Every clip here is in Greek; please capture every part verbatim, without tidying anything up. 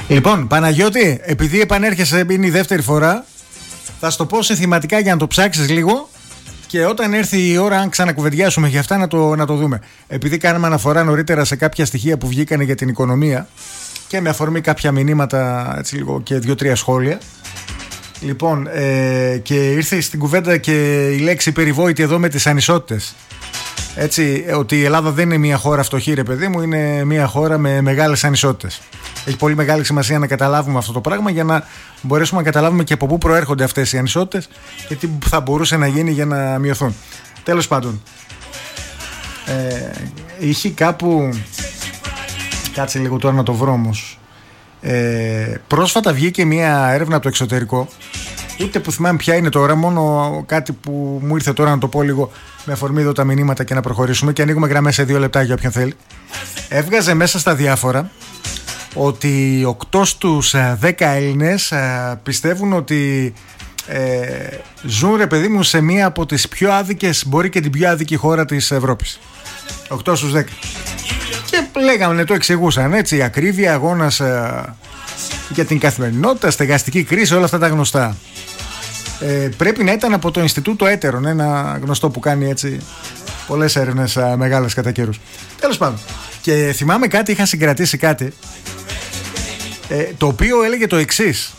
Λοιπόν, Παναγιώτη, επειδή επανέρχεσαι, είναι η δεύτερη φορά, θα σου το πω συνθηματικά για να το ψάξεις λίγο και όταν έρθει η ώρα, αν ξανακουβεντιάσουμε για αυτά, να το, να το δούμε. Επειδή κάναμε αναφορά νωρίτερα σε κάποια στοιχεία που βγήκανε για την οικονομία και με αφορμή κάποια μηνύματα, έτσι λίγο, και δύο-τρία σχόλια. Λοιπόν, ε, και ήρθε στην κουβέντα και η λέξη περιβόητη εδώ με τις ανισότητες. Έτσι, ότι η Ελλάδα δεν είναι μια χώρα φτωχή, ρε παιδί μου, είναι μια χώρα με μεγάλες ανισότητες. Έχει πολύ μεγάλη σημασία να καταλάβουμε αυτό το πράγμα για να μπορέσουμε να καταλάβουμε και από πού προέρχονται αυτές οι ανισότητες και τι θα μπορούσε να γίνει για να μειωθούν. Τέλος πάντων, ε, είχε κάπου, κάτσε λίγο τώρα να το βρω όμως, ε, πρόσφατα βγήκε μια έρευνα από το εξωτερικό, ούτε που θυμάμαι ποια είναι τώρα, μόνο κάτι που μου ήρθε τώρα να το πω λίγο με αφορμή εδώ τα μηνύματα και να προχωρήσουμε, και ανοίγουμε γραμμές σε δύο λεπτά για όποιον θέλει. Έβγαζε μέσα στα διάφορα ότι οκτώ στους δέκα Έλληνες πιστεύουν ότι ε, ζουν, ρε παιδί μου, σε μία από τις πιο άδικες, μπορεί και την πιο άδικη χώρα της Ευρώπης. οκτώ στους δέκα. Και λέγανε, το εξηγούσαν έτσι, ακρίβεια, αγώνας ε, για την καθημερινότητα, στεγαστική κρίση, όλα αυτά τα γνωστά. Ε, πρέπει να ήταν από το Ινστιτούτο Έτερον, ένα γνωστό που κάνει έτσι πολλές έρευνες ε, μεγάλες κατά καιρούς. Τέλος πάντων. Και θυμάμαι κάτι, είχα συγκρατήσει κάτι, ε, το οποίο έλεγε το εξής,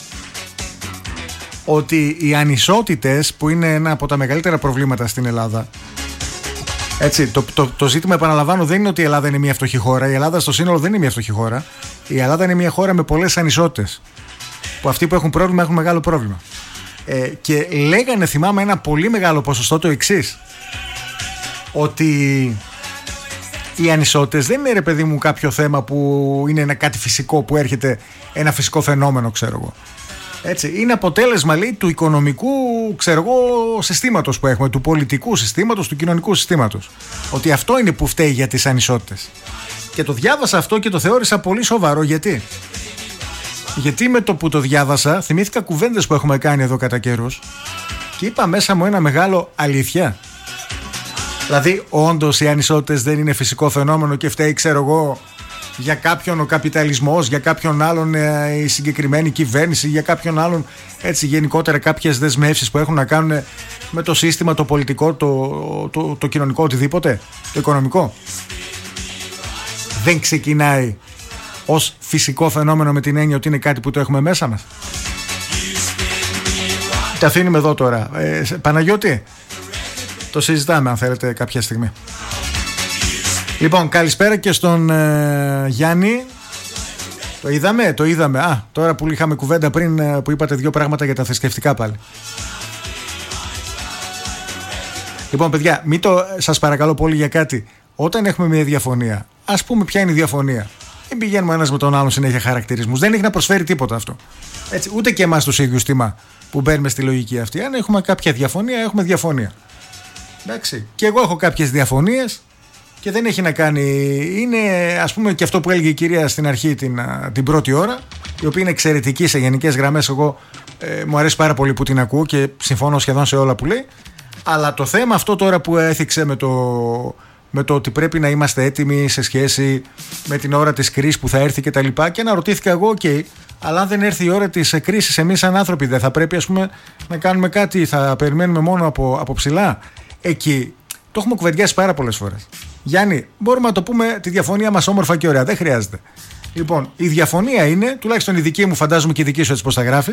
ότι οι ανισότητες, που είναι ένα από τα μεγαλύτερα προβλήματα στην Ελλάδα, έτσι, το, το, το ζήτημα, επαναλαμβάνω, δεν είναι ότι η Ελλάδα είναι μια φτωχή χώρα. Η Ελλάδα στο σύνολο δεν είναι μια φτωχή χώρα. Η Ελλάδα είναι μια χώρα με πολλές ανισότητες, που αυτοί που έχουν πρόβλημα έχουν μεγάλο πρόβλημα. Ε, και λέγανε, θυμάμαι, ένα πολύ μεγάλο ποσοστό το εξής, ότι οι ανισότητες δεν είναι, ρε παιδί μου, κάποιο θέμα που είναι ένα κάτι φυσικό που έρχεται, ένα φυσικό φαινόμενο, ξέρω εγώ. Έτσι, είναι αποτέλεσμα, λέει, του οικονομικού, ξέρω εγώ, συστήματος που έχουμε, του πολιτικού συστήματος, του κοινωνικού συστήματος. Ότι αυτό είναι που φταίει για τις ανισότητες. Και το διάβασα αυτό και το θεώρησα πολύ σοβαρό. Γιατί? Γιατί με το που το διάβασα θυμήθηκα κουβέντες που έχουμε κάνει εδώ κατά καιρούς και είπα μέσα μου ένα μεγάλο αλήθεια. Δηλαδή, όντως οι ανισότητες δεν είναι φυσικό φαινόμενο και φταίει, ξέρω εγώ, για κάποιον ο καπιταλισμός, για κάποιον άλλον ε, η συγκεκριμένη κυβέρνηση, για κάποιον άλλον, έτσι, γενικότερα κάποιες δεσμεύσεις που έχουν να κάνουν με το σύστημα, το πολιτικό, το, το, το, το κοινωνικό, οτιδήποτε, το οικονομικό. Δεν ξεκινάει ως φυσικό φαινόμενο με την έννοια ότι είναι κάτι που το έχουμε μέσα μας. Τα αφήνουμε εδώ τώρα. ε, Παναγιώτη, το συζητάμε αν θέλετε κάποια στιγμή. Λοιπόν, καλησπέρα και στον ε, Γιάννη. Το είδαμε, το είδαμε. Α, τώρα που είχαμε κουβέντα πριν, ε, που είπατε δύο πράγματα για τα θρησκευτικά πάλι. Λοιπόν, παιδιά, μην το, σας παρακαλώ πολύ για κάτι. Όταν έχουμε μια διαφωνία, ας πούμε ποια είναι η διαφωνία. Δεν πηγαίνουμε ένας με τον άλλον συνέχεια χαρακτηρισμούς. Δεν έχει να προσφέρει τίποτα αυτό. Έτσι, ούτε και εμάς τους ίδιους τιμά που μπαίνουμε στη λογική αυτή. Αν έχουμε κάποια διαφωνία, έχουμε διαφωνία. Εντάξει. Και εγώ έχω κάποιες διαφωνίες και δεν έχει να κάνει. Είναι, ας πούμε, και αυτό που έλεγε η κυρία στην αρχή την, την πρώτη ώρα, η οποία είναι εξαιρετική σε γενικές γραμμές. Εγώ ε, μου αρέσει πάρα πολύ που την ακούω και συμφωνώ σχεδόν σε όλα που λέει. Αλλά το θέμα αυτό τώρα που έθιξε με το, με το ότι πρέπει να είμαστε έτοιμοι σε σχέση με την ώρα της κρίσης που θα έρθει και τα λοιπά, και αναρωτήθηκα εγώ, ok, αλλά αν δεν έρθει η ώρα της κρίσης, εμείς σαν άνθρωποι δεν θα πρέπει, ας πούμε, να κάνουμε κάτι? Θα περιμένουμε μόνο από, από ψηλά? Εκεί το έχουμε κουβεντιάσει πάρα πολλές φορές. Γιάννη, μπορούμε να το πούμε τη διαφωνία μας όμορφα και ωραία, δεν χρειάζεται. Λοιπόν, η διαφωνία είναι, τουλάχιστον η δική μου, φαντάζομαι και η δική σου, έτσι πως θα γράφεις,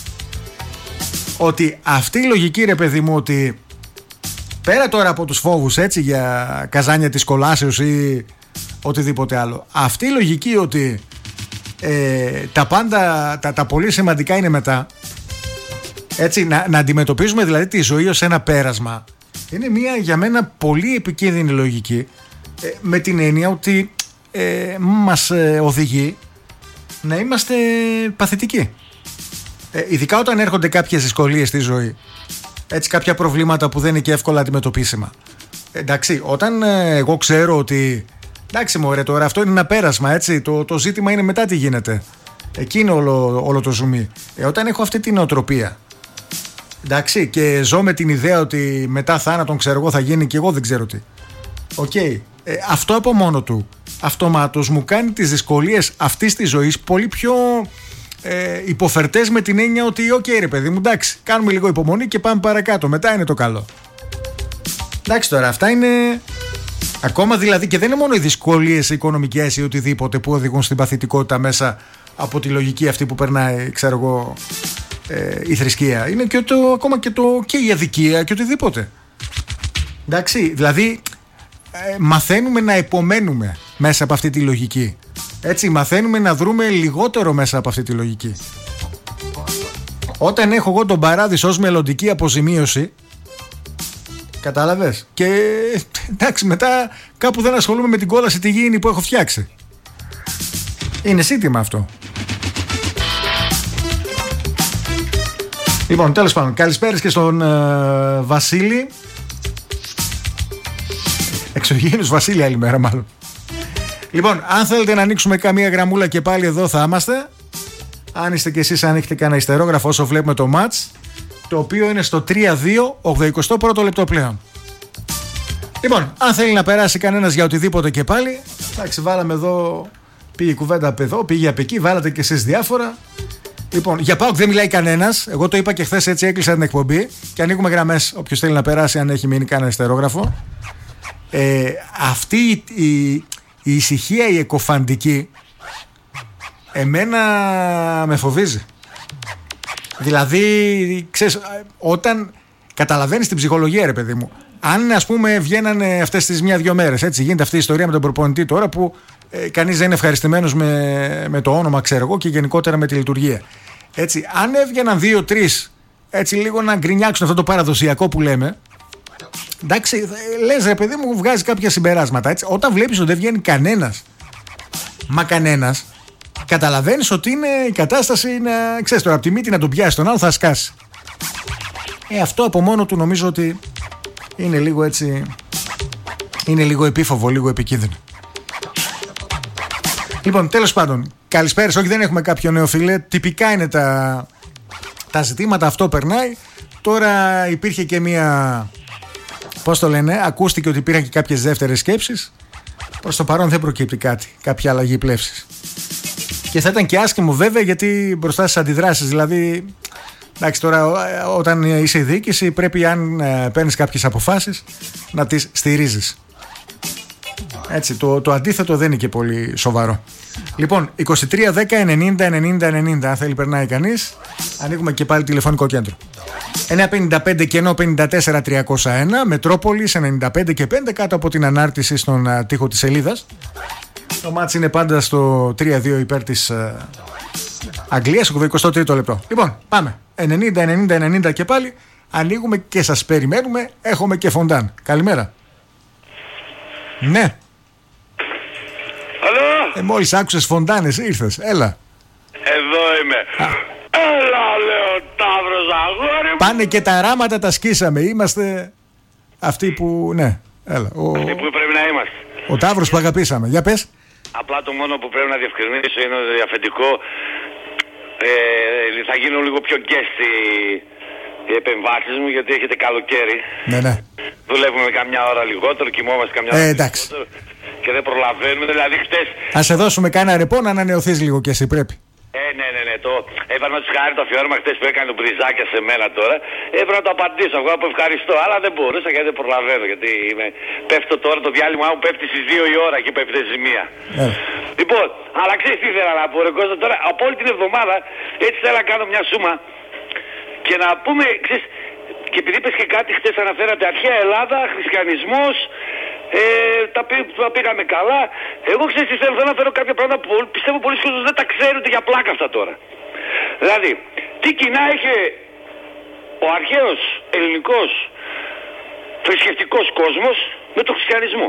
ότι αυτή η λογική, ρε παιδί μου, ότι πέρα τώρα από τους φόβους, έτσι, για καζάνια της κολάσεως ή οτιδήποτε άλλο, αυτή η λογική ότι ε, τα πάντα, τα, τα πολύ σημαντικά είναι μετά, έτσι, να, να αντιμετωπίζουμε δηλαδή τη ζωή ως ένα πέρασμα, είναι μια για μένα πολύ επικίνδυνη λογική, ε, με την έννοια ότι ε, μας ε, οδηγεί να είμαστε παθητικοί. Ε, ειδικά όταν έρχονται κάποιες δυσκολίες στη ζωή, έτσι, κάποια προβλήματα που δεν είναι και εύκολα αντιμετωπίσιμα. Ε, εντάξει, όταν ε, εγώ ξέρω ότι εντάξει μωρέ, τώρα αυτό είναι ένα πέρασμα, έτσι, το, το ζήτημα είναι μετά τι γίνεται. Εκεί είναι όλο, όλο το ζουμί. Ε, όταν έχω αυτή την νοοτροπία, εντάξει, και ζω με την ιδέα ότι μετά θάνατον, ξέρω εγώ, θα γίνει και εγώ δεν ξέρω τι. Οκ. Okay. Ε, αυτό από μόνο του αυτομάτως μου κάνει τις δυσκολίες αυτής της ζωής πολύ πιο ε, υποφερτές, με την έννοια ότι οκ okay, ρε παιδί μου, εντάξει, κάνουμε λίγο υπομονή και πάμε παρακάτω, μετά είναι το καλό. Εντάξει τώρα, αυτά είναι ακόμα δηλαδή, και δεν είναι μόνο οι δυσκολίες οικονομικές ή οτιδήποτε που οδηγούν στην παθητικότητα μέσα από τη λογική αυτή που περνάει, ξέρω εγώ, ε, η θρησκεία. Είναι και το, ακόμα και, το, και η αδικία και οτιδήποτε. Εντάξει, δηλαδή ε, μαθαίνουμε να επομένουμε μέσα από αυτή τη λογική. Έτσι, μαθαίνουμε να δρούμε λιγότερο μέσα από αυτή τη λογική. Όταν έχω εγώ τον παράδεισο ως μελλοντική αποζημίωση, κατάλαβες, και εντάξει, μετά κάπου δεν ασχολούμαι με την κόλαση τη γήινη που έχω φτιάξει. Είναι σύντημα αυτό. Λοιπόν, τέλος πάντων, καλησπέρας και στον ε, Βασίλη. Εξωγήινος Βασίλη άλλη μέρα μάλλον. Λοιπόν, αν θέλετε να ανοίξουμε καμία γραμμούλα και πάλι εδώ θα είμαστε. Αν είστε κι εσείς, αν έχετε κανένα ιστερόγραφο όσο βλέπουμε το match, το οποίο είναι στο τρία δύο, ογδοηκοστό πρώτο λεπτό πλέον. Λοιπόν, αν θέλει να περάσει κανένας για οτιδήποτε και πάλι, εντάξει, βάλαμε εδώ, πήγε η κουβέντα από εδώ, πήγε από εκεί, βάλατε κι εσείς διάφορα. Λοιπόν, για ΠΑΟΚ δεν μιλάει κανένας. Εγώ το είπα και χθες, έτσι έκλεισα την εκπομπή. Και ανοίγουμε γραμμές, όποιος θέλει να περάσει, αν έχει μείνει κανένα ιστερόγραφο. Ε, αυτή η, η, η ησυχία, η εκοφαντική, εμένα με φοβίζει. Δηλαδή, ξέρεις, όταν καταλαβαίνεις την ψυχολογία, ρε παιδί μου, αν ας πούμε βγαίνανε αυτές τις μια-δυο μέρες, έτσι γίνεται αυτή η ιστορία με τον προπονητή τώρα που ε, κανείς δεν είναι ευχαριστημένος με, με το όνομα, ξέρω εγώ, και γενικότερα με τη λειτουργία. Έτσι, αν έβγαιναν δύο-τρεις, έτσι λίγο να γκρινιάξουν αυτό το παραδοσιακό που λέμε, εντάξει, λες ρε παιδί μου, βγάζει κάποια συμπεράσματα. Έτσι. Όταν βλέπεις ότι δεν βγαίνει κανένας, μα κανένας, καταλαβαίνεις ότι είναι η κατάσταση να, ξέρεις τώρα, από τη μύτη να τον πιάσει τον άλλο θα σκάσει. Ε, αυτό από μόνο του νομίζω ότι είναι λίγο έτσι, είναι λίγο επίφοβο, λίγο επικίνδυνο. Λοιπόν, τέλος πάντων, καλησπέρας, όχι δεν έχουμε κάποιο νέο φίλε, τυπικά είναι τα, τα ζητήματα, αυτό περνάει. Τώρα υπήρχε και μία, πώς το λένε, ακούστηκε ότι υπήρχαν και κάποιες δεύτερες σκέψεις. Προς το παρόν δεν προκύπτει κάτι, κάποια αλλαγή πλεύσης. Και θα ήταν και άσχημο βέβαια, γιατί μπροστά στις αντιδράσεις, δηλαδή, εντάξει τώρα όταν είσαι η διοίκηση πρέπει, αν ε, παίρνεις κάποιες αποφάσεις, να τις στηρίζεις. Έτσι, το, το αντίθετο δεν είναι και πολύ σοβαρό. Λοιπόν, είκοσι τρία δέκα ενενήντα ενενήντα ενενήντα, αν θέλει περνάει κανείς. Ανοίγουμε και πάλι τηλεφωνικό κέντρο. εννιακόσια πενήντα πέντε και ενώ πενήντα τέσσερα τριακόσια ένα, Μετρόπολης ενενήντα πέντε και πέντε, κάτω από την ανάρτηση στον uh, τοίχο της σελίδας. Το μάτς είναι πάντα στο τρία δύο υπέρ της uh, Αγγλίας, ογδοηκοστό τρίτο λεπτό. Λοιπόν, πάμε. ενενήντα ενενήντα ενενήντα και πάλι. Ανοίγουμε και σας περιμένουμε. Έχουμε και φοντάν. Καλημέρα. Ναι. Αλλό. Ε, μόλις άκουσες φοντάνες ήρθες. Έλα. Εδώ είμαι. Α. Έλα, λέω, Ταύρος αγόρι μου. Πάνε και τα ράματα τα σκίσαμε. Είμαστε αυτοί που... Ναι, έλα. Ο... Αυτοί που πρέπει να είμαστε. Ο Ταύρος που αγαπήσαμε. Για πες. Απλά το μόνο που πρέπει να διευκρινίσω είναι ότι αφεντικό ε, θα γίνω λίγο πιο γκέστη οι επεμβάσεις μου, γιατί έχετε καλοκαίρι. Ναι, ναι. Δουλεύουμε καμιά ώρα λιγότερο, κοιμόμαστε καμιά ώρα ε, εντάξει. λιγότερο και δεν προλαβαίνουμε. Δηλαδή χτες... Ας σε δώσουμε κάνα ρεπό να ανανεωθείς λίγο κι εσύ, πρέπει. Ε, ναι, ναι, ναι. Το έβαλα του χάρη το αφιέρωμα χτες που έκανε τον μπριζάκια σε μένα τώρα. Έπρεπε να το απαντήσω. Εγώ από ευχαριστώ. Αλλά δεν μπορούσα γιατί δεν προλαβαίνω. Γιατί είμαι... πέφτω τώρα το διάλειμμα μου, πέφτει στις δύο η ώρα και πέφτει στη μία. Ε. Λοιπόν, αλλά ξέρεις τι ήθελα να πω, ρε Κώστα, τώρα από όλη την εβδομάδα έτσι θέλω να κάνω μια σούμα και να πούμε, ξέρεις, και επειδή είπες και κάτι χτες, αναφέρατε αρχαία Ελλάδα, χριστιανισμός. Ε, τα, πή, τα πήγαμε καλά. Εγώ ξέρεις τι θέλω, θέλω να φέρω κάποια πράγματα που πιστεύω πολλοί κόσμος δεν τα ξέρουν για πλάκα αυτά τώρα. Δηλαδή, τι κοινά είχε ο αρχαίος ελληνικός θρησκευτικός κόσμος με τον χριστιανισμό.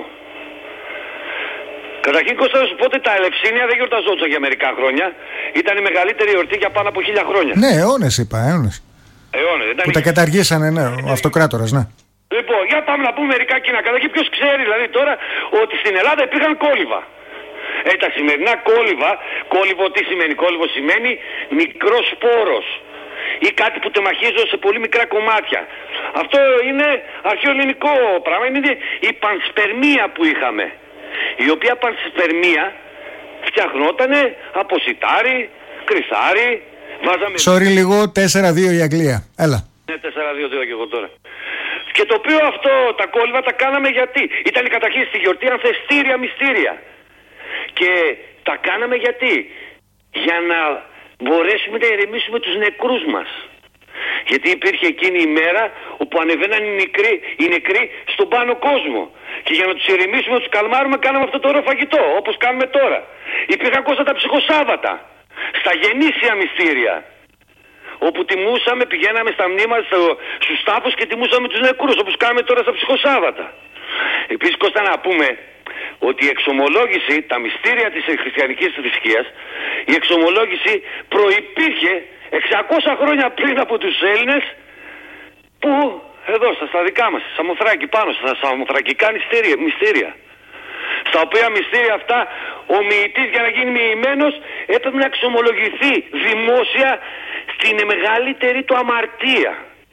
Καταρχήν, Κώστα, να σου πω ότι τα Ελευσίνια δεν γιορταζόντουσαν για μερικά χρόνια. Ήταν η μεγαλύτερη εορτή για πάνω από χίλια χρόνια. Ναι, αιώνες είπα, αιώνες. Αιώνες, δεν που τα καταργήσανε, ναι, ο αυτοκράτορας, ναι. Λοιπόν, για πάμε να πούμε μερικά κοινά. Καταρχήν, ποιος ξέρει δηλαδή τώρα ότι στην Ελλάδα υπήρχαν κόλυβα. Ε, τα σημερινά κόλυβα, κόλυβο τι σημαίνει? Κόλυβο σημαίνει μικρός σπόρος ή κάτι που τεμαχίζω σε πολύ μικρά κομμάτια. Αυτό είναι αρχαίο ελληνικό πράγμα. Είναι η πανσπερμία που είχαμε. η οποία πανσπερμία φτιαχνότανε από σιτάρι, κρυθάρι, βάζαμε... Sorry λίγο, τέσσερα δύο η Αγγλία. Έλα. Ναι, τέσσερα δύο δύο και εγώ τώρα. Και το οποίο αυτό, τα κόλληβα τα κάναμε γιατί ήταν καταρχήν στη γιορτή ανθεστήρια μυστήρια. Και τα κάναμε γιατί, για να μπορέσουμε να ηρεμήσουμε τους νεκρούς μας. Γιατί υπήρχε εκείνη η μέρα όπου ανεβαίναν οι νεκροί, οι νεκροί στον πάνω κόσμο. Και για να τους ηρεμήσουμε, να τους καλμάρουμε, κάναμε αυτό το ωραίο φαγητό, όπως κάνουμε τώρα. Υπήρχαν κόστα τα ψυχοσάββατα, στα γεννήσια μυστήρια, όπου τιμούσαμε, πηγαίναμε στα μνήμα, στους τάφους και τιμούσαμε τους νεκρούς, όπως κάνουμε τώρα στα ψυχοσάββατα. Επίσης, Κώστα, να πούμε ότι η εξομολόγηση, τα μυστήρια της χριστιανικής θρησκείας, η εξομολόγηση προϋπήρχε εξακόσια χρόνια πριν από τους Έλληνες, που εδώ στα, στα δικά μας, στα Σαμοθράκη, πάνω στα σαμοθρακικά μυστήρια, μυστήρια, στα οποία μυστήρια αυτά ο μοιητής, για να γίνει μοιημένος, έπρεπε να εξομολογηθεί δημόσια στην μεγαλύτερη του αμαρτία.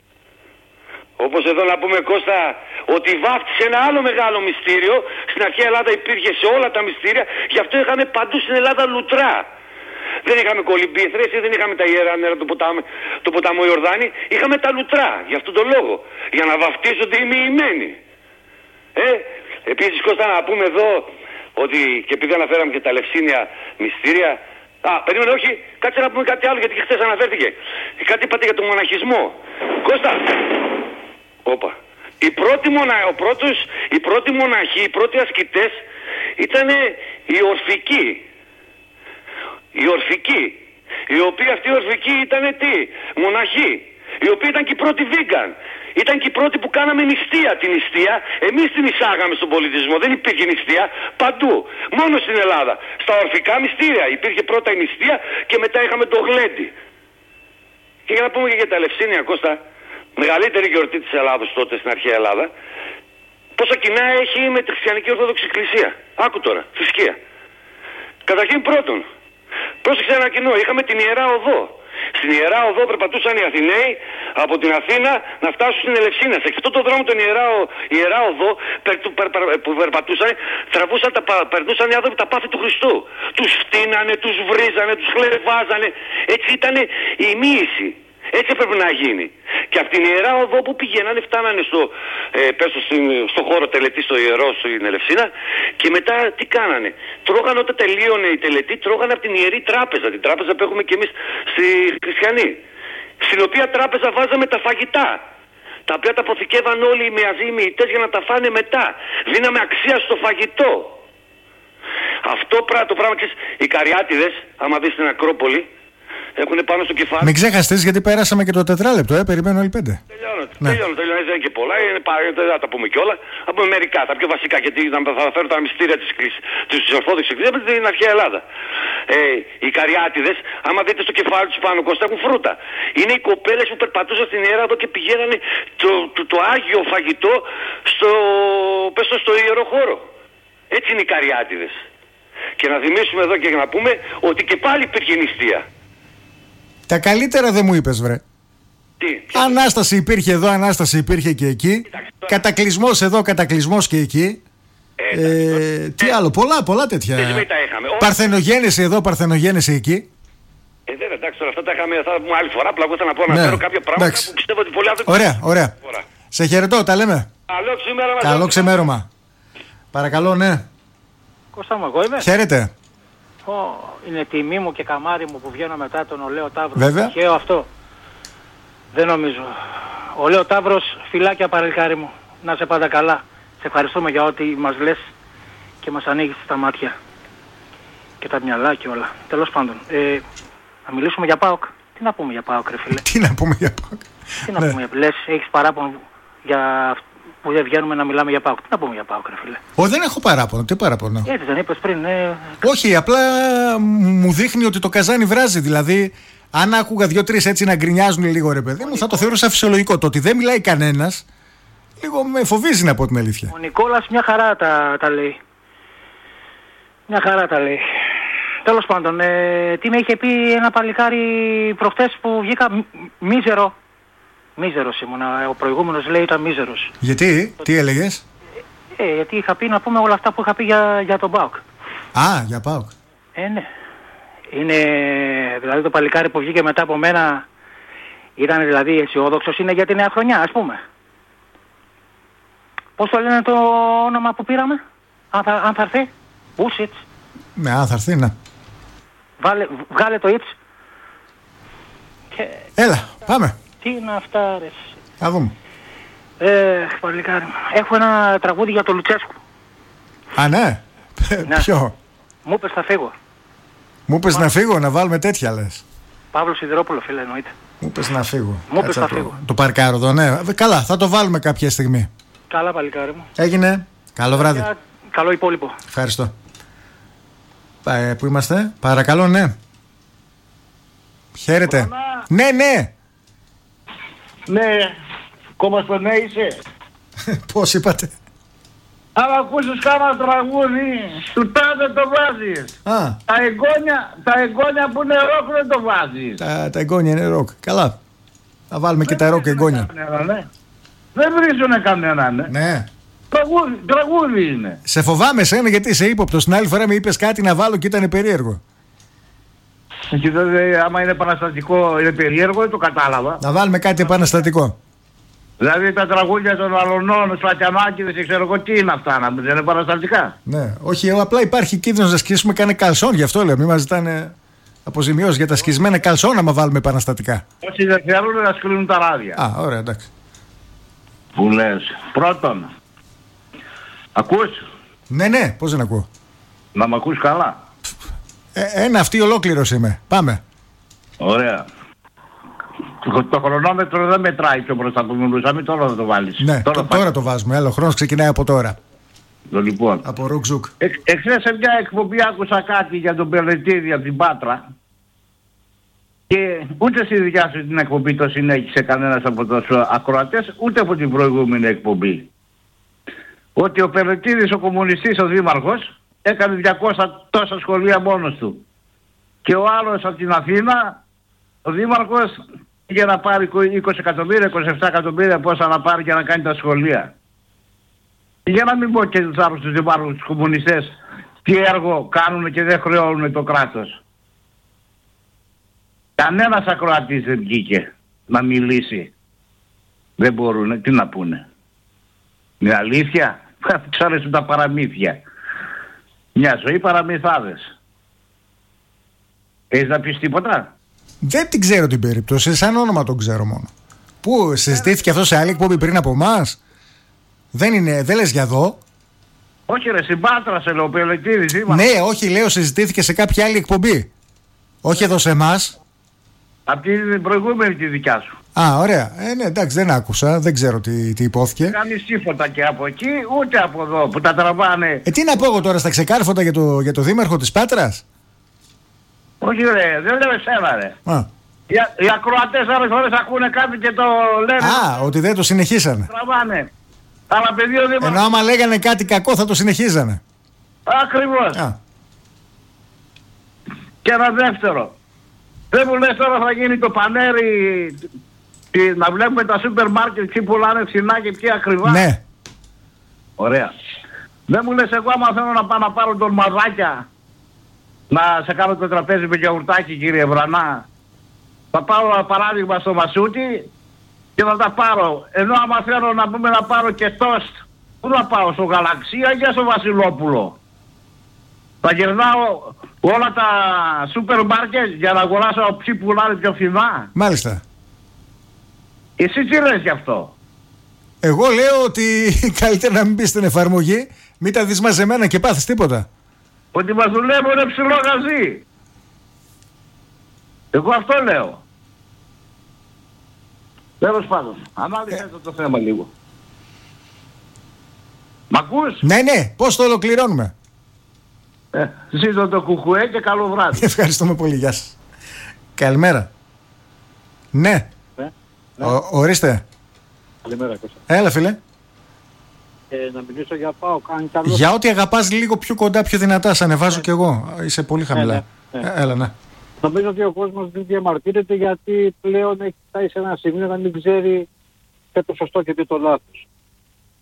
Όπως εδώ να πούμε, Κώστα, ότι βάφτισε ένα άλλο μεγάλο μυστήριο. Στην αρχαία Ελλάδα υπήρχε σε όλα τα μυστήρια, γι' αυτό είχαμε παντού στην Ελλάδα λουτρά. Δεν είχαμε κολυμπήθρες, δεν είχαμε τα ιερά νερά του ποτάμου, το ποταμό Ιορδάνη, είχαμε τα λουτρά, γι' αυτόν τον λόγο, για να βαφτίζονται οι μοιημένοι. Ε, επίσης, Κώστα, να πούμε εδώ ότι, και επειδή αναφέραμε και τα Λευσίνια μυστήρια, α, περίμενε, όχι, κάτσε να πούμε κάτι άλλο, γιατί και χθες αναφέρθηκε. Κάτι είπατε για τον μοναχισμό. Κώστα, όπα. Οι πρώτοι, μονα, ο πρώτος, οι πρώτοι μοναχοί, οι πρώτοι ασκητές ήταν οι ορφικοί. Οι ορφικοί, οι οποίοι αυτοί οι ορφικοί ήταν τι, μοναχοί, οι οποίοι ήταν και οι πρώτοι vegan, ήταν και οι πρώτοι που κάναμε νηστεία. Την νηστεία εμείς την εισάγαμε στον πολιτισμό, δεν υπήρχε νηστεία παντού, μόνο στην Ελλάδα. Στα ορφικά μυστήρια υπήρχε πρώτα η νηστεία και μετά είχαμε το γλέντι. Και για να πούμε και για τα Λευσίνια, Κώστα, μεγαλύτερη γιορτή της Ελλάδος τότε στην αρχαία Ελλάδα, πόσα κοινά έχει με τη χριστιανική Ορθόδοξη Εκκλησία. Άκου τώρα, θρησκεία. Καταρχήν πρώτον, πρόσεξε ένα κοινό, είχαμε την Ιερά Οδό. Στην Ιερά Οδό περπατούσαν οι Αθηναίοι από την Αθήνα να φτάσουν στην Ελευσίνα. Σε αυτό το δρόμο, τον Ιερά, Ιερά Οδό περ, περ, περ, που περπατούσαν, τραβούσαν τα, περνούσαν οι άνθρωποι τα πάθη του Χριστού. Τους φτύνανε, τους βρίζανε, τους χλεβάζανε. Έτσι ήταν η μοίηση. Έτσι έπρεπε να γίνει. Και από την Ιερά Οδό που πηγαίνανε, φτάνανε στο, ε, πέσω στην, στο χώρο τελετή, στο Ιερό, στην Ελευσίνα, και μετά τι κάνανε. Τρώγανε, όταν τελείωνε η τελετή, τρώγανε από την Ιερή Τράπεζα, την τράπεζα που έχουμε και εμείς στη Χριστιανοί. Στην οποία τράπεζα βάζαμε τα φαγητά, τα οποία τα αποθηκεύαν όλοι οι μαζί οι μοιητές για να τα φάνε μετά. Δίναμε αξία στο φαγητό. Αυτό το πράγμα, ξέρεις, οι Καριάτιδες, άμα δεις στην Ακρόπολη, έχουν πάνω στο κεφάλι. Μην ξέχαστες, γιατί πέρασαμε και το τετράλεπτο, ε, περιμένω όλοι πέντε. Τελειώνω, ναι. τελειώνω, τελειώνω, δεν είναι και πολλά, είναι, δεν θα τα πούμε κιόλα. Θα πούμε μερικά, τα πιο βασικά, γιατί θα φέρω τα μυστήρια της, της Ορθόδοξης Εκκλησίας με την αρχαία Ελλάδα. Ε, οι Καριάτιδες, άμα δείτε στο κεφάλι τους πάνω, Κώστα, έχουν φρούτα. Είναι οι κοπέλες που περπατούσαν στην Ιερά εδώ και πηγαίνανε το, το, το Άγιο φαγητό στο, πέσω, στο ιερό χώρο. Έτσι είναι οι Καριάτιδες. Και να θυμίσουμε εδώ και να πούμε ότι και πάλι υπήρχε νηστεία. Τα καλύτερα δεν μου είπες, βρε. Τι, Ανάσταση υπήρχε εδώ, Ανάσταση υπήρχε και εκεί. Κατακλυσμός εδώ, κατακλυσμός και εκεί. Ε, ε, τι άλλο, πολλά, πολλά τέτοια. Παρθενογέννηση εδώ, παρθενογέννηση εκεί. Ε, δεν, εντάξει, τώρα αυτά τα είχαμε, θα πούμε άλλη φορά. Απλά εγώ ήθελα να πω, να ναι, φέρω κάποια πράγματα εντάξει. Που πιστεύω ότι πολλοί άνθρωποι. Ωραία, ωραία. Φορά. Σε χαιρετώ, τα λέμε. Καλό ξημέρωμα. Καλό ξημέρωμα. Παρακαλώ, ναι. Κώστα μου, εγώ είμαι. Χαίρετε. Oh, είναι τιμή μου και καμάρι μου που βγαίνω μετά τον Ολέο Ταύρο. Βέβαια. Τυχαίο αυτό. Δεν νομίζω. Ολέο Ταύρος, φιλάκια παρελκάρι μου. Να σε πάντα καλά. Σε ευχαριστούμε για ό,τι μας λες και μας ανοίγεις τα μάτια. Και τα μυαλά και όλα. Τέλος πάντων. Ε, να μιλήσουμε για ΠΑΟΚ. Τι να πούμε για ΠΑΟΚ, ρε φίλε. Τι να πούμε για ΠΑΟΚ. Τι να ναι. πούμε. Λες, έχεις παράπονο για που δεν βγαίνουμε να μιλάμε για ΠΑΟΚ. Τι να πούμε για ΠΑΟΚ, ρε φίλε. Ω, δεν έχω παράπονο. Τι παράπονο. Έτσι δεν είπες πριν, ναι. Όχι, απλά μου δείχνει ότι το καζάνι βράζει. Δηλαδή, αν άκουγα δύο-τρεις έτσι να γκρινιάζουν λίγο, ρε παιδί μου, θα το θεωρούσα φυσιολογικό. Το ότι δεν μιλάει κανένας, λίγο με φοβίζει, να πω την αλήθεια. Ο Νικόλας μια χαρά τα, τα λέει. Μια χαρά τα λέει. Τέλος πάντων, ε, τι με είχε πει ένα παλικάρι προχτές που βγήκα μίζερο. Μίζερος ήμουνα, ο προηγούμενος λέει ήταν μίζερος. Γιατί, το... τι έλεγες? Ε, γιατί είχα πει να πούμε όλα αυτά που είχα πει για, για τον ΠΑΟΚ. Α, για ΠΑΟΚ. Ε, ναι. Είναι, δηλαδή το παλικάρι που βγήκε μετά από μένα ήταν δηλαδή αισιόδοξος, είναι για τη νέα χρονιά, ας πούμε. Πώς το λένε το όνομα που πήραμε, αν θα, αν θα έρθει, Ούσιτς. Ναι, αν θα έρθει, ναι. Βάλε, βγάλε το Ιτς. Και... Έλα, πάμε. Τι είναι αυτά, ρε. Θα δούμε. Ε, παλικάρι μου. Έχω ένα τραγούδι για τον Λουτσέσκου. Α, ναι. Ναι. Ποιο? Μου είπες θα φύγω. Μου είπες να φύγω, να βάλουμε τέτοια λες. Παύλο Σιδηρόπουλο, φίλε, εννοείται. Μου είπες να φύγω. Μου είπες να το, φύγω. Το παρκάρω εδώ, ναι. Καλά, θα το βάλουμε κάποια στιγμή. Καλά, παλικάρι μου. Έγινε. Καλό βράδυ. Για... Καλό υπόλοιπο. Ευχαριστώ. Ε, πού είμαστε? Παρακαλώ, ναι. Χαίρετε. Μπράβο. Ναι, ναι. Ναι, κόμμα στο ναι είσαι. Πώς είπατε? Αν ακούσεις κάνα τραγούδι, του τάδε το βάζεις. Α, Τα εγγόνια, τα εγγόνια που είναι ροκ δεν το βάζεις. τα, τα εγγόνια είναι ροκ. Καλά. Θα βάλουμε και τα ροκ εγγόνια. Κανένα, ναι. Δεν βρίζουνε κανέναν, ναι. Ναι. Τραγούδι, τραγούδι είναι. Σε φοβάμαι σένα γιατί είσαι ύποπτος. Την άλλη φορά με είπες κάτι να βάλω και ήταν περίεργο. Και τότε, άμα είναι επαναστατικό, είναι περίεργο, το κατάλαβα. Να βάλουμε κάτι επαναστατικό. Δηλαδή τα τραγούδια των αλωνών, Σλατιανάκηδες και ξέρω εγώ τι είναι αυτά, να μην είναι επαναστατικά. Ναι, όχι, απλά υπάρχει κίνδυνος να σκίσουμε κάνε καλσόν, γι' αυτό λέω. Μην μας ζητάνε αποζημιώσεις για τα σκισμένα καλσόν άμα βάλουμε επαναστατικά. Όσοι δεν θέλουν να σκλίνουν τα ράδια. Α, ωραία, εντάξει. Που λες, πρώτον, ακούς, Ναι, ναι, πώς δεν ακούω. να μ' ακούς καλά. Ε, ένα αυτή ολόκληρος είμαι. Πάμε. Ωραία. Το, το χρονόμετρο δεν μετράει πιο μπροστά που μιλούσαμε, τώρα θα το βάλεις. Ναι, τώρα, το, τώρα το βάζουμε. Άλλο, ο χρόνος ξεκινάει από τώρα. Το λοιπόν. Από ρουκ-ζουκ. Ε, εχθές σε μια εκπομπή άκουσα κάτι για τον Πελετήδη από την Πάτρα και ούτε στη δικιά σου την εκπομπή το συνέχισε κανένας από τους ακροατές, ούτε από την προηγούμενη εκπομπή. Ότι ο Πελετήδης, ο κομμουνιστής, ο δήμαρχος, έκανε διακόσια τόσα σχολεία μόνος του. Και ο άλλος από την Αθήνα, ο δήμαρχος, για να πάρει είκοσι εκατομμύρια, είκοσι επτά εκατομμύρια πόσα να πάρει για να κάνει τα σχολεία. Για να μην πω και τους άλλους τους δημάρχους, τους κομμουνιστές, τι έργο κάνουν και δεν χρεώνουν το κράτος. Κανένας ακροατής δεν βγήκε να μιλήσει. Δεν μπορούν, τι να πούνε. Είναι αλήθεια, τους αρέσουν τα παραμύθια. Μια ζωή παραμυθάδες. Έχεις να πεις τίποτα? Δεν την ξέρω την περίπτωση, σαν όνομα τον ξέρω μόνο. Πού συζητήθηκε αυτό σε άλλη εκπομπή πριν από εμάς? Δεν είναι, δεν λες για εδώ? Όχι ρε, στην Πάτρα σε λέω, Πελετήδης είμαστε. Ναι, όχι, λέω συζητήθηκε σε κάποια άλλη εκπομπή. Όχι εδώ σε εμάς. Απ' την προηγούμενη τη δικιά σου. Α, ωραία. Ε, ναι, εντάξει, δεν άκουσα, δεν ξέρω τι, τι υπόθηκε. Δεν κάνεις τίποτα και από εκεί, ούτε από εδώ που τα τραβάνε. Ε, τι να πω εγώ τώρα στα ξεκάρφωτα για το, για το δήμαρχο της Πάτρας? Όχι ρε, δεν λέω εσένα ρε. Α, Οι, οι ακροατές άλλες φορές ακούνε κάτι και το λένε. Α ότι δεν το συνεχίσανε. Τραβάνε. Αλλά παιδί ο δήμαρχος. Ενώ άμα λέγανε κάτι κακό θα το συνεχίζανε. Ακριβώς. Α, Και ένα δεύτερο. Δεν μου λες τώρα θα γίνει το πανέρι, τι, να βλέπουμε τα σούπερ μάρκετ τι πουλάνε φθηνά και τι ακριβά. ναι. Ωραία. Δεν μου λες εγώ άμα θέλω να πάω να πάρω τον μαδάκια, να σε κάνω το τραπέζι με γιαουρτάκι κύριε Βρανά, θα πάω παράδειγμα στο Μασούτι και θα τα πάρω. Ενώ άμα θέλω να πούμε να πάρω και τόστ, πού να πάω, στο Γαλαξία ή στο Βασιλόπουλο? Θα γυρνάω όλα τα σούπερ μάρκετ για να αγοράσω από ποιοι πουλάνε πιο φθηνά. Μάλιστα. Εσύ τι λες γι' αυτό? Εγώ λέω ότι καλύτερα να μην μπει στην εφαρμογή, μην τα δεις μαζεμένα και πάθεις τίποτα. Ότι μας δουλεύουν ψηλό γαζί. Εγώ αυτό λέω. Τέλος πάντων, ανάλυσε ε... το θέμα λίγο. Μ' ακούς? Ναι, ναι, πώς το ολοκληρώνουμε? Ε, ζήτω το κουκουέ και καλό βράδυ. Ευχαριστούμε πολύ, γεια σας. Καλημέρα. Ναι. Ε, ναι. Ο, ορίστε. Καλημέρα, Κώστα. Έλα, φίλε. Ε, να μιλήσω για ΠΑΟΚ. Καλό... Για ό,τι αγαπάς λίγο πιο κοντά, πιο δυνατά, σ' ανεβάζω ναι. κι εγώ. Είσαι πολύ χαμηλά. Ναι, ναι, ναι. Ε, έλα, ναι. Νομίζω ότι ο κόσμος δεν διαμαρτύρεται γιατί πλέον έχει φτάσει σε ένα σημείο να μην ξέρει και το σωστό και τι το λάθος.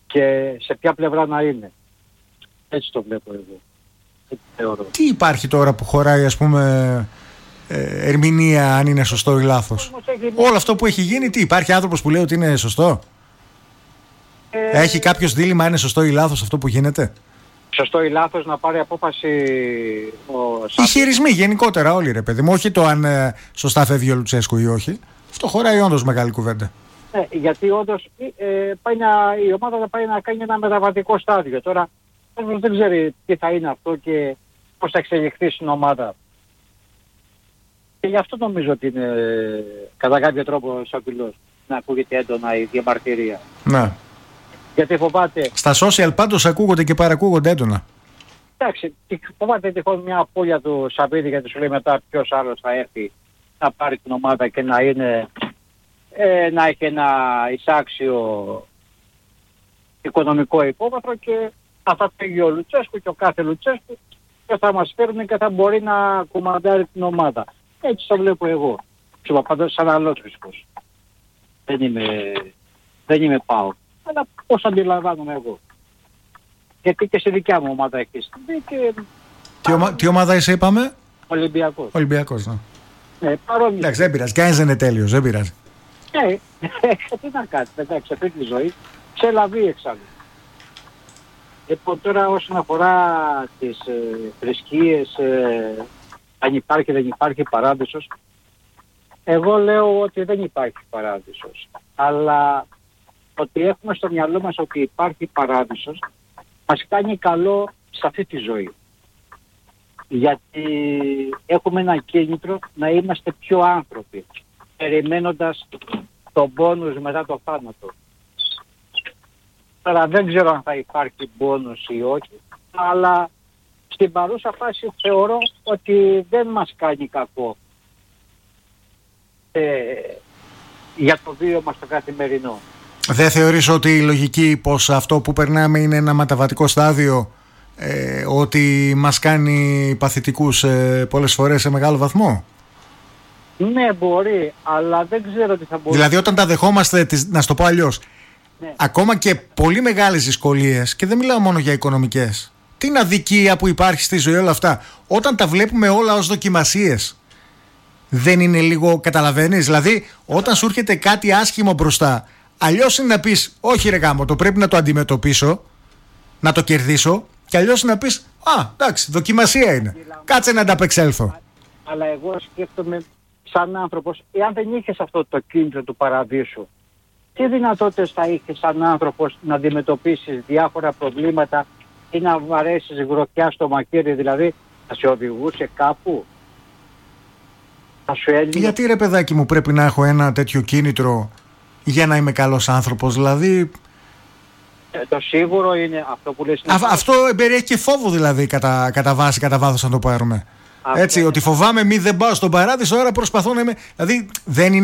και σε ποια πλευρά να είναι. Έτσι το βλέπω εγώ. Έτσι θεωρώ. Τι υπάρχει τώρα που χωράει, ας πούμε, ε, ερμηνεία αν είναι σωστό ή λάθος? Όλο αυτό που έχει γίνει, τι υπάρχει άνθρωπος που λέει ότι είναι σωστό? Ε, Έχει κάποιος δίλημμα αν είναι σωστό ή λάθος αυτό που γίνεται? Σωστό ή λάθος να πάρει απόφαση ο Οι χειρισμοί γενικότερα όλοι, ρε παιδί μου, όχι το αν ε, σωστά φεύγει ο Λουτσέσκου ή όχι. Αυτό χωράει όντως μεγάλη κουβέντα. Ε, γιατί όντως ε, πάει να, η ομάδα θα πάει να κάνει ένα μεταβατικό στάδιο. Τώρα δεν ξέρει τι θα είναι αυτό και πώς θα εξελιχθεί στην ομάδα. Και γι' αυτό νομίζω ότι είναι κατά κάποιο τρόπο σαπηλός να ακούγεται έντονα η διαμαρτυρία. Ναι. Γιατί φοβάται... Στα social πάντως ακούγονται και παρακούγονται έντονα. Εντάξει, φοβάται τυχόν μια απώλεια του Σαββίδη, γιατί σου λέει μετά ποιος άλλος θα έρθει να πάρει την ομάδα και να είναι... Ε, να έχει ένα εισάξιο οικονομικό υπόβαθρο και θα φύγει ο Λουτσέσκου και ο κάθε Λουτσέσκου και θα μας φέρνει και θα μπορεί να κουμαντάρει την ομάδα. Έτσι το βλέπω εγώ. Σου είπα πάντως σαν άλλος φυσικός. Δεν είμαι, δεν είμαι πάω. Αλλά πώς αντιλαμβάνομαι εγώ. Γιατί και στη δικιά μου ομάδα έχει συμβεί και... Τι, ομα... τι ομάδα είσαι είπαμε? Ολυμπιακός. Ολυμπιακός, ναι. Ναι, παρόμοιο. Εντάξει, δεν πειράζει. Κανείς δεν είναι τέλειος, δεν πειράζει. Ναι, τι να κάνεις, εντάξει, αυτή τη ζωή σε λαβεί εξάλλου. Λοιπόν, τώρα όσον αφορά τις ε, θρησκείες, ε, αν υπάρχει δεν υπάρχει παράδεισος, εγώ λέω ότι δεν υπάρχει παράδεισος. Αλλά ότι έχουμε στο μυαλό μας ότι υπάρχει παράδεισος, μας κάνει καλό σε αυτή τη ζωή. Γιατί έχουμε ένα κίνητρο να είμαστε πιο άνθρωποι, περιμένοντας τον πόνους μετά το θάνατο. Τώρα δεν ξέρω αν θα υπάρχει πόνος ή όχι, αλλά στην παρούσα φάση θεωρώ ότι δεν μας κάνει κακό ε, για το βίωμα στο καθημερινό. Δεν θεωρείς ότι η λογική πως αυτό που περνάμε είναι ένα μεταβατικό στάδιο, ε, ότι μας κάνει παθητικούς ε, πολλές φορές σε μεγάλο βαθμό? Ναι, μπορεί, αλλά δεν ξέρω τι θα μπορεί. Δηλαδή όταν τα δεχόμαστε, να στο πω αλλιώς, ναι, ακόμα και πολύ μεγάλες δυσκολίες, και δεν μιλάω μόνο για οικονομικές, την αδικία που υπάρχει στη ζωή, όλα αυτά, όταν τα βλέπουμε όλα ως δοκιμασίες, δεν είναι λίγο, καταλαβαίνεις? Δηλαδή όταν σου έρχεται κάτι άσχημο μπροστά, αλλιώς είναι να πεις όχι ρε γάμο, το πρέπει να το αντιμετωπίσω, να το κερδίσω, και αλλιώς είναι να πεις α, εντάξει, δοκιμασία είναι, κάτσε να ανταπεξέλθω. Αλλά εγώ σκέφτομαι σαν άνθρωπος, εάν δεν είχες αυτό το κίνητρο του παραδείσου, τι δυνατότητες θα είχες σαν άνθρωπος να αντιμετωπίσεις διάφορα προβλήματα ή να βαρέσεις γροθιά στο μακέρι, δηλαδή θα σε οδηγούσε κάπου, θα σου έλεγε... Γιατί ρε παιδάκι μου πρέπει να έχω ένα τέτοιο κίνητρο για να είμαι καλός άνθρωπος, δηλαδή... Ε, το σίγουρο είναι αυτό που λες... Α, αυτό περιέχει και φόβο δηλαδή κατά, κατά βάση, κατά βάθος να το πάρουμε. Αυτό. Έτσι, ότι φοβάμαι μη δεν πάω στον παράδεισο, άρα προσπαθώ να είμαι... Δηλαδή δεν είναι...